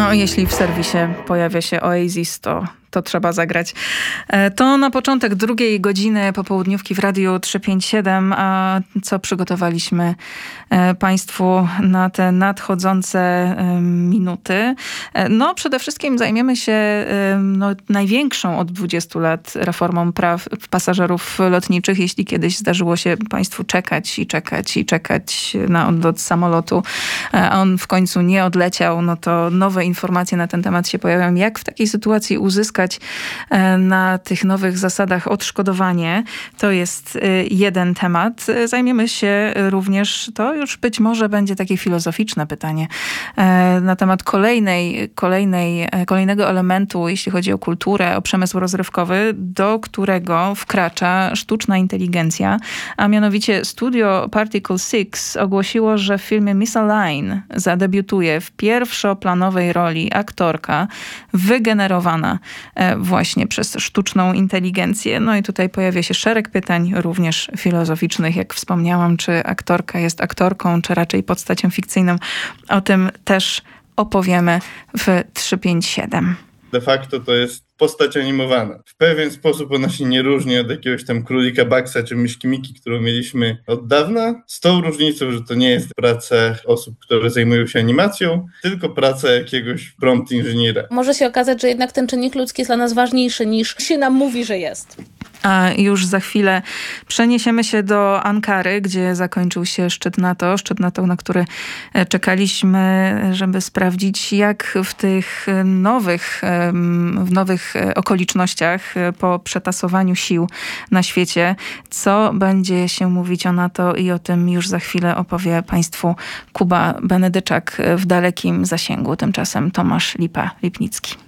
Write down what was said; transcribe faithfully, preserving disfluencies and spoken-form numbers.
No, jeśli w serwisie pojawia się Oasis, to, to trzeba zagrać. To na początek drugiej godziny popołudniówki w Radiu trzysta pięćdziesiąt siedem, a co przygotowaliśmy Państwu na te nadchodzące minuty. No, przede wszystkim zajmiemy się no, największą od dwudziestu lat reformą praw pasażerów lotniczych. Jeśli kiedyś zdarzyło się Państwu czekać i czekać i czekać na odlot samolotu, a on w końcu nie odleciał, no to nowe informacje na ten temat się pojawiają. Jak w takiej sytuacji uzyskać na tych nowych zasadach odszkodowanie? To jest jeden temat. Zajmiemy się również, to już być może będzie takie filozoficzne pytanie, na temat kolejnej, kolejnej, kolejnego elementu, jeśli chodzi o kulturę, o przemysł rozrywkowy, do którego wkracza sztuczna inteligencja, a mianowicie studio Particle Six ogłosiło, że w filmie Misaligned zadebiutuje w pierwszoplanowej roli aktorka wygenerowana właśnie przez sztuczną inteligencję. No i tutaj pojawia się szereg pytań, również filozoficznych, jak wspomniałam, czy aktorka jest aktorką, czy raczej postacią fikcyjną. O tym też opowiemy w trzysta pięćdziesiąt siedem. De facto to jest postać animowana. W pewien sposób ona się nie różni od jakiegoś tam królika Baxa czy myszki Miki, którą mieliśmy od dawna. Z tą różnicą, że to nie jest praca osób, które zajmują się animacją, tylko praca jakiegoś prompt inżyniera. Może się okazać, że jednak ten czynnik ludzki jest dla nas ważniejszy niż się nam mówi, że jest. A już za chwilę przeniesiemy się do Ankary, gdzie zakończył się szczyt NATO. Szczyt NATO, na który czekaliśmy, żeby sprawdzić, jak w tych nowych, w nowych okolicznościach, po przetasowaniu sił na świecie, co będzie się mówić o NATO, i o tym już za chwilę opowie Państwu Kuba Benedyczak w dalekim zasięgu. Tymczasem Tomasz Lipa-Lipnicki.